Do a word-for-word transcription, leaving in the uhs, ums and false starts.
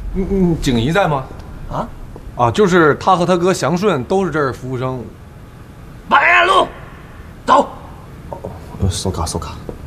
嗯嗯，景怡在吗？ 啊？ 啊，就是他和他哥祥顺都是这儿服务生。 白安路，走。 呃，搜卡搜卡。